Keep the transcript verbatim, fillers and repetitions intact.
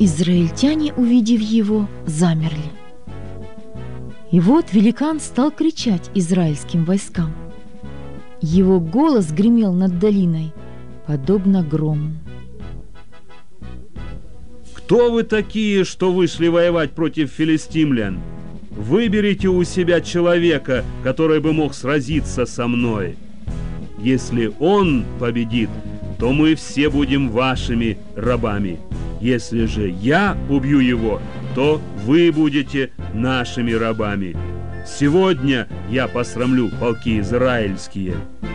Израильтяне, увидев его, замерли. И вот великан стал кричать израильским войскам. Его голос гремел над долиной, подобно грому. «Кто вы такие, что вышли воевать против филистимлян? Выберите у себя человека, который бы мог сразиться со мной. Если он победит, то мы все будем вашими рабами. Если же я убью его, то вы будете нашими рабами. Сегодня я посрамлю полки израильские».